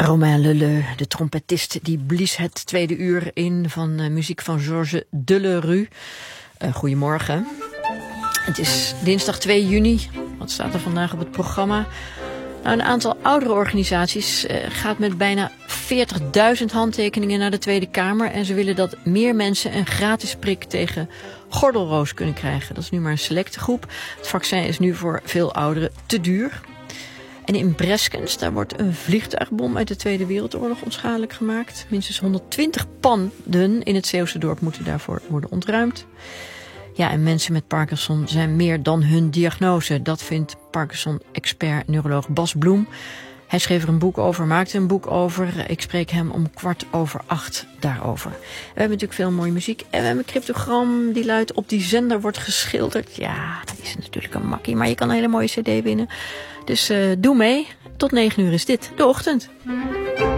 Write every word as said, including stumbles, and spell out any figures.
Romain Leleu, de trompetist, die blies het tweede uur in van uh, muziek van Georges Delerue. Uh, goedemorgen. Het is dinsdag twee juni. Wat staat er vandaag op het programma? Nou, een aantal oudere organisaties uh, gaat met bijna veertigduizend handtekeningen naar de Tweede Kamer. En ze willen dat meer mensen een gratis prik tegen gordelroos kunnen krijgen. Dat is nu maar een selecte groep. Het vaccin is nu voor veel ouderen te duur. En in Breskens, daar wordt een vliegtuigbom uit de Tweede Wereldoorlog onschadelijk gemaakt. Minstens honderdtwintig panden in het Zeeuwse dorp moeten daarvoor worden ontruimd. Ja, en mensen met Parkinson zijn meer dan hun diagnose. Dat vindt Parkinson-expert neuroloog Bas Bloem. Hij schreef er een boek over, maakte een boek over. Ik spreek hem om kwart over acht daarover. We hebben natuurlijk veel mooie muziek. En we hebben een cryptogram die luidt: op die zender wordt geschilderd. Ja, dat is natuurlijk een makkie, maar je kan een hele mooie cd winnen. Dus uh, doe mee. Tot negen uur is dit de ochtend.